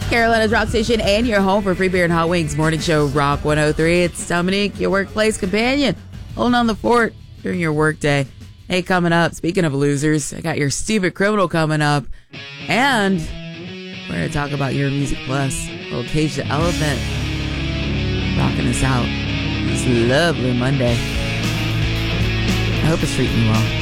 Carolina's Rock Station and your home for free beer and hot wings. Morning show Rock 103. It's Dominique, your workplace companion, holding on the fort during your workday. Hey, coming up, speaking of losers, I got your stupid criminal coming up. And we're going to talk about your Music Plus. Little Cage the Elephant rocking us out this lovely Monday. I hope it's treating you well.